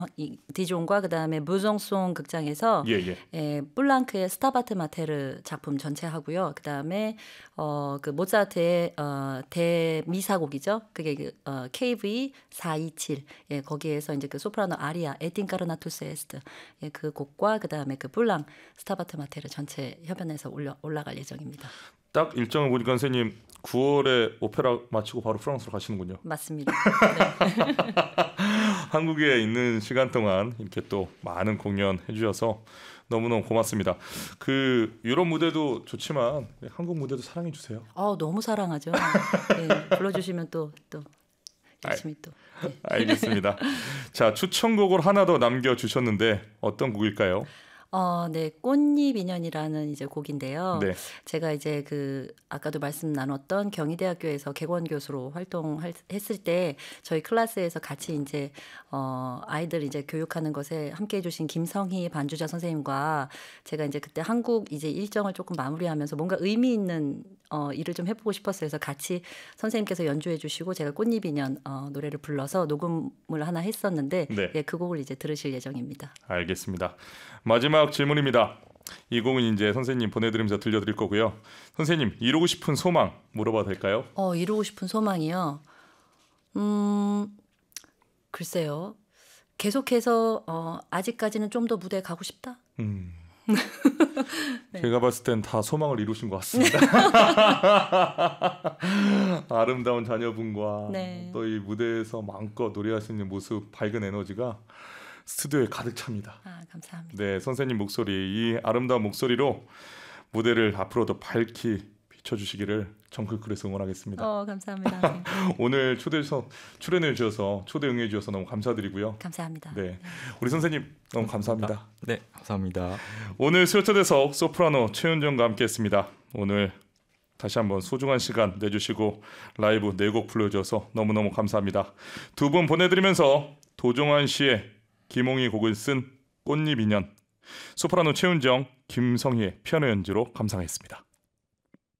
이 디종과 그다음에 무정송 극장에서 예. 플랑크의 스타바트 마테르 작품 전체 하고요. 그다음에 그 모차르트의 대미사곡이죠. 그게 KV 427. 예, 거기에서 이제 그 소프라노 아리아 에틴카르나투스 에스트. 예, 그 곡과 그다음에 그 플랑 스타바트 마테르 전체 협연해서 올라갈 예정입니다. 딱 일정을 보니까 선생님 9월에 오페라 마치고 바로 프랑스로 가시는군요. 맞습니다. 네. 한국에 있는 시간 동안 이렇게 또 많은 공연 해주셔서 너무너무 고맙습니다. 그 유럽 무대도 좋지만 한국 무대도 사랑해 주세요. 너무 사랑하죠. 네, 불러주시면 또 열심히 또. 네. 알겠습니다. 자, 추천곡을 하나 더 남겨주셨는데 어떤 곡일까요? 네, 꽃잎 인연이라는 이제 곡인데요. 네. 제가 이제 그 아까도 말씀 나눴던 경희대학교에서 객원 교수로 활동했을 때 저희 클래스에서 같이 이제 아이들 이제 교육하는 것에 함께해 주신 김성희 반주자 선생님과 제가 이제 그때 한국 이제 일정을 조금 마무리하면서 뭔가 의미 있는 일을 좀 해보고 싶었어요. 그래서 같이 선생님께서 연주해 주시고 제가 꽃잎 인연 노래를 불러서 녹음을 하나 했었는데 네. 예, 그 곡을 이제 들으실 예정입니다. 알겠습니다. 마지막 질문입니다. 이 곡은 이제 선생님 보내드리면서 들려드릴 거고요. 선생님 이루고 싶은 소망 물어봐도 될까요? 이루고 싶은 소망이요. 글쎄요. 계속해서 아직까지는 좀 더 무대에 가고 싶다. 네. 제가 봤을 땐 다 소망을 이루신 것 같습니다. 아름다운 자녀분과 네. 또 이 무대에서 마음껏 노래할 수 있는 모습, 밝은 에너지가 스튜디오에 가득 찹니다. 감사합니다. 네, 선생님 목소리, 이 아름다운 목소리로 무대를 앞으로도 밝히 비춰주시기를 정클클에서 응원하겠습니다. 감사합니다. 오늘 출연해 주셔서 초대 응해 주셔서 너무 감사드리고요. 감사합니다. 네, 우리 선생님 너무 감사합니다. 네, 감사합니다. 오늘 스웨터대석 소프라노 최윤정과 함께했습니다. 오늘 다시 한번 소중한 시간 내주시고 라이브 4곡 불러주셔서 너무너무 감사합니다. 두 분 보내드리면서 도종환 씨의 김홍희 곡을 쓴 꽃잎 인연, 소프라노 최윤정, 김성희의 피아노 연주로 감상했습니다.